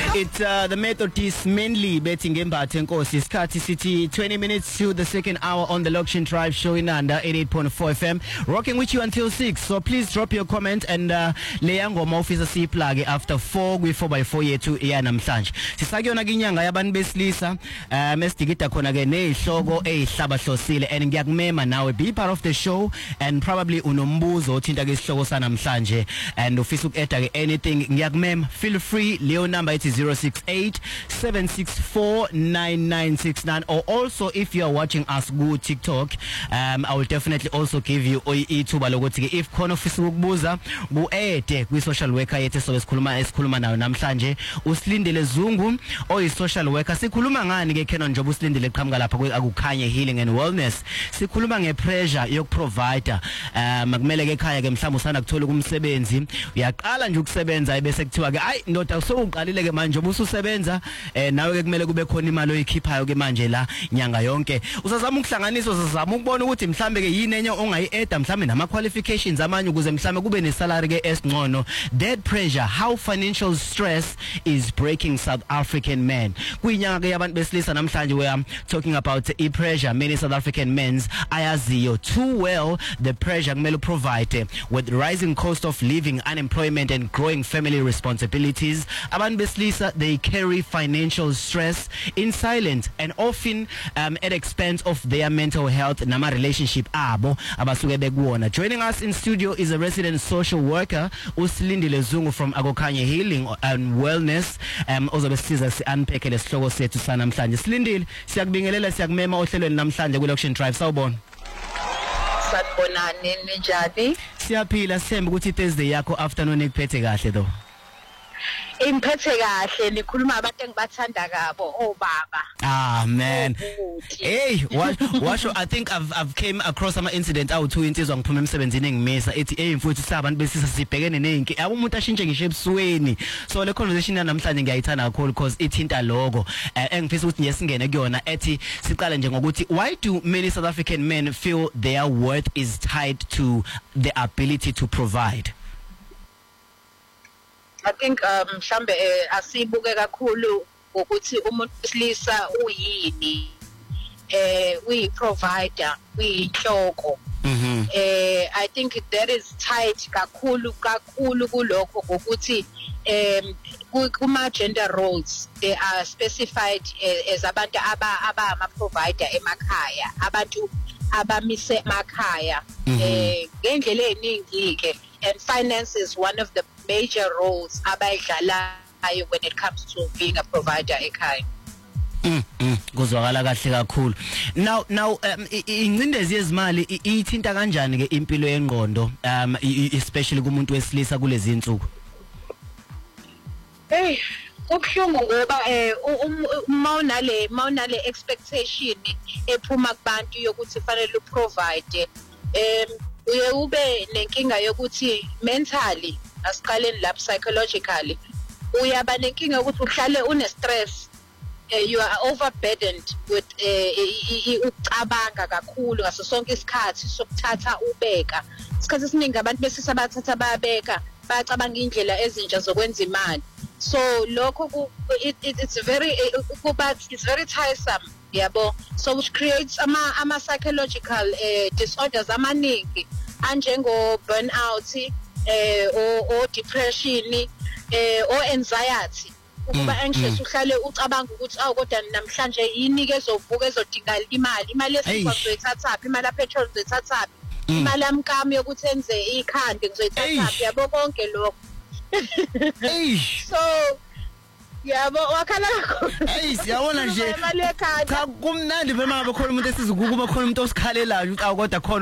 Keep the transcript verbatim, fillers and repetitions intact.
It's uh, the Methodists mainly betting Ngembathe Nkosi. Isikhathi sithi twenty minutes to the second hour on the Lokshin Drive show in under eighty-eight point four F M. Rocking with you until six. So please drop your comment and uh, leya ngoma officer si plug after four kwi four by four yethu iya namhlanje. Sisakuyona kinyanga yabantu besilisa um esidikida khona ke nezihloko ezihlabahlosile and ngiyakumema nawe be part of the show and probably unombuzo othinta ke isihloko sanamhlanje and ufisa ukueda ke anything ngiyakumema feel free. Leo number it is zero six eight seven six four nine nine six nine, or also if you are watching us go TikTok, um I will definitely also give you ithuba lokuthi if khona ofisa ukubuza buede kwi social worker yethu so esikhuluma esikhuluma nayo namhlanje uSilindile Zungu oyi social worker. Sikhuluma ngani ke Canon Job uSilindile eqhamuka lapha akukhanye healing and wellness. Sikhuluma ngepressure yokuprovider um kumele ke ekhaya ke mhlawumbe usana kuthola kumsebenzi uyaqala nje ukusebenza ebese kuthiwa ke ayi ndoda sowuqalile ke manje ubususebenza eh nawe ke kumele kube khona imali oyikhiphayo ke manje la nyanga yonke. Usazama ukuhlanganisa usazama ukubona ukuthi mhlambe ke yini enye ongayieda mhlambe nama qualifications amanye ukuze mhlambe kube ne salary ke esingcono. That pressure, how financial stress is breaking South African men. Kuyinyanga ke yabantu besilisa namhlanje we are talking about e pressure. Many South African men's ayaziyo too well the pressure kumele provide with rising cost of living, unemployment and growing family responsibilities. Abantu besilisa they carry financial stress in silence and often um, at expense of their mental health nama relationship abo abasuke bekuwona. Joining us in studio is a resident social worker uSilindile Zungu from Akukhanye Healing and Wellness. Um ozobe siza si unpack le sihloko sethu sanamhlanje. Silindile siyakubingelela siyakumema ohlelweni namhlanje ku Lokshin Drive. Sawubona. Sanibonani njani? Siyaphila sithemba ukuthi Thursday yakho afternoon ikuphethe kahle though. Imphethe kahle nikhuluma abantu engibathanda kabo obaba. Ah man. Hey, what what I think I've I've came across some incident awu two insizwa ngiphuma emsebenzini engimisa ethi hey mfowethu sabantu besisa sibhekene nenki abo umuntu ashintshe ngisho ebusweni. So le conversation namhlanje ngiyayithanda kakhulu because ithinta lokho engifisa ukuthi nje singene kuyona ethi siqale nje ngokuthi why do many South African men feel their worth is tied to the ability to provide? I think um mhlambe asibuke kakhulu ukuthi umuntu wesilisa uyini eh uyi provider uyinhloko. Mhm. Eh I think that is tied kakhulu kakhulu kulokho ukuthi um kuma gender roles they are specified as abantu aba aba provider emakhaya, abantu abamise emakhaya eh ngendlela eziningi ke, and finance is one of the major roles abayidlalayo when it comes to being a provider ekhaya. Mm mm kuzwakala kahle kakhulu. Now now um, ingcindezi yezimali ithinta kanjani ke impilo yengqondo um especially kumuntu wesilisa kulezi insuku? Hey, kubhlungu ngoba eh mawunale mawunale expectation ephuma kubantu yokuthi fanele uprovide em uye ube nenkinga yokuthi mentally asiqaleni lapha psychologically uyaba nenkinga ukuthi uhlale une stress. Uh, you are overburdened with ucabanga kakhulu ngaso sonke isikhathi sokuthatha ubeka. Isikhathi esiningi abantu besisa bathatha bayabeka bayacabanga indlela ezintsha zokwenza imali. So lokho it's very but it's very tiresome yabo, so which creates ama ama psychological uh, disorders amaningi anjengo burnout eh o depression eh o anxiety. Ukuba anxious uhlale ucabanga ukuthi awu kodwa namhlanje yini ke ezovuka ezodinga imali imali esikhwa ngizoyithathaphi imali ya petrol ngizoyithathaphi imali yamkami yokuthi enze ikhandi ngizoyithathaphi yabo konke lokho. So yabo wakhala kakhulu. Hey siyabona nje cha kumnandi phela mabe khona umuntu esizukuba khona umuntu osikhalelayo ukuthi awu kodwa khona